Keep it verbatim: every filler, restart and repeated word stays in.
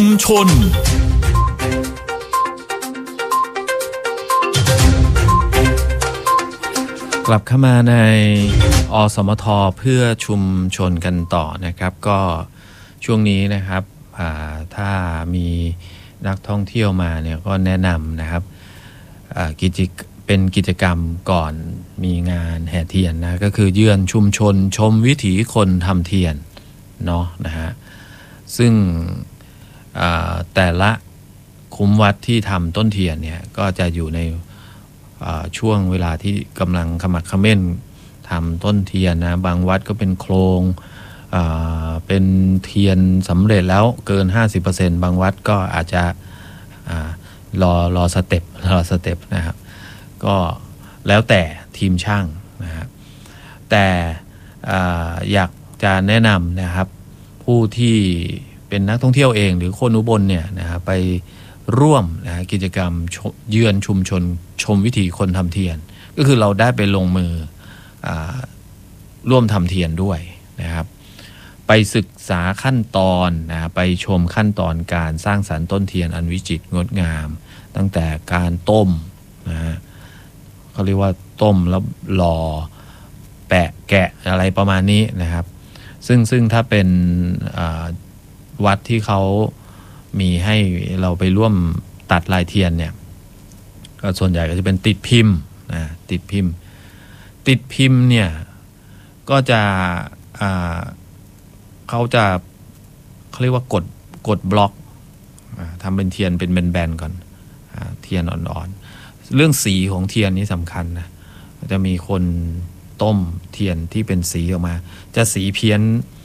ชนกลับเข้ามาในอสมทเพื่อชุมชนกันต่อนะครับก็ช่วงนี้นะครับถ้ามีนักท่องเที่ยวมาเนี่ยก็แนะนำนะครับกิจเป็นกิจกรรมก่อนมีงานแห่เทียนนะก็คือเยือนชุมชนชมวิถีคนทำเทียนเนาะนะฮะซึ่งแต่ละคุ้มวัดที่ทำต้นเทียนเนี่ยก็จะอยู่ในช่วงเวลาที่กำลังขมักเขม้นทำต้นเทียนนะบางวัดก็เป็นโครงเป็นเทียนสำเร็จแล้วเกิน ห้าสิบเปอร์เซ็นต์ บางวัดก็อาจจะรอรอสเต็ปรอสเต็ปนะครับก็แล้วแต่ทีมช่างนะครับแต่อยากจะแนะนำนะครับผู้ที่เป็นนักท่องเที่ยวเองหรือคนอุบลเนี่ยนะครับไปร่วมนะกิจกรรมเยือนชุมชนชมวิถีคนทำเทียนก็คือเราได้ไปลงมือร่วมทำเทียนด้วยนะครับไปศึกษาขั้นตอนนะไปชมขั้นตอนการสร้างสรรค์ต้นเทียนอันวิจิตรงดงามตั้งแต่การต้มนะฮะเขาเรียกว่าต้มแล้วหล่อแปะแกะอะไรประมาณนี้นะครับซึ่งซึ่งถ้าเป็นวัดที่เขามีให้เราไปร่วมตัดลายเทียนเนี่ยก็ส่วนใหญ่ก็จะเป็นติดพิมพ์นะติดพิมพ์ติดพิมพ์เนี่ยก็จะเขาจะเขาเรียกว่ากดกดบล็อกทำเป็นเทียนเป็นแบนๆก่อนเทียนอ่อนๆเรื่องสีของเทียนนี้สำคัญนะจะมีคนต้มเทียนที่เป็นสีออกมาจะสีเพี้ยน